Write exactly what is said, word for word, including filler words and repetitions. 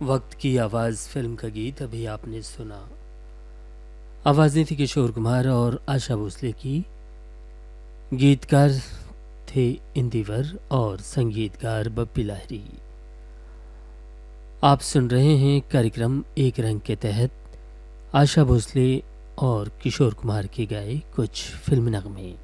वक्त की आवाज़ फिल्म का गीत अभी आपने सुना। आवाज़ें थी किशोर कुमार और आशा भोसले की। गीतकार थे इंदिवर और संगीतकार बप्पी लाहिरी। आप सुन रहे हैं कार्यक्रम एक रंग के तहत आशा भोसले और किशोर कुमार के गाए कुछ फिल्म नगमे।